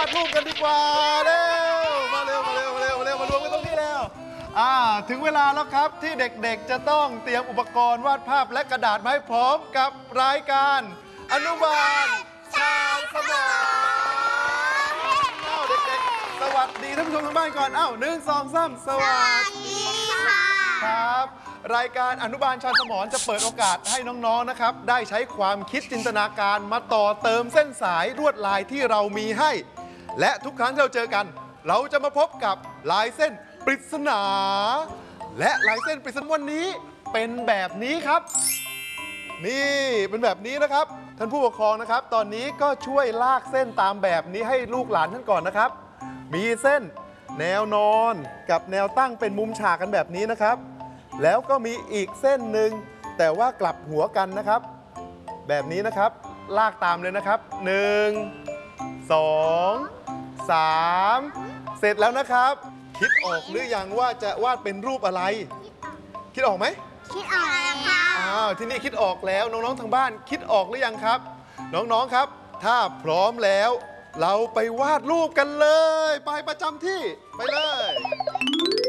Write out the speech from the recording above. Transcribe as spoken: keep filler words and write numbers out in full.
ดรูปกันดีกว่าเร็วมาเร็วมาเร็วมาเร็วมาเร็วมารวมกันตรงนี้แล้วอ่าถึงเวลาแล้วครับที่เด็กๆจะต้องเตรียมอุปกรณ์วาดภาพและกระดาษมาให้พร้อมกับรายการอนุบาลชาวสมองเอ้าเด็กๆสวัสดีท่านผู้ชมทางบ้านก่อนเอ้าหนึ่งสองสามสวัสดีค่ะครับรายการอนุบาลชาวสมรจะเปิดโอกาสให้น้องๆนะครับได้ใช้ความคิดจินตนาการมาต่อเติมเส้นสายลวดลายที่เรามีให้และทุกครั้งที่เราเจอกันเราจะมาพบกับลายเส้นปริศนาและลายเส้นปริศนาวันนี้เป็นแบบนี้ครับนี่เป็นแบบนี้นะครับท่านผู้ปกครองนะครับตอนนี้ก็ช่วยลากเส้นตามแบบนี้ให้ลูกหลานท่านก่อนนะครับมีเส้นแนวนอนกับแนวตั้งเป็นมุมฉากกันแบบนี้นะครับแล้วก็มีอีกเส้นหนึ่งแต่ว่ากลับหัวกันนะครับแบบนี้นะครับลากตามเลยนะครับหนึ่ง สอง สามเสร็จแล้วนะครับคิดออกหรือยังว่าจะวาดเป็นรูปอะไรคิดออกไหมคิดออกแล้วค่ะอ้าวที่นี่คิดออกแล้วน้องๆทางบ้านคิดออกหรือยังครับน้องๆครับถ้าพร้อมแล้วเราไปวาดรูปกันเลยไปประจำที่ไปเลย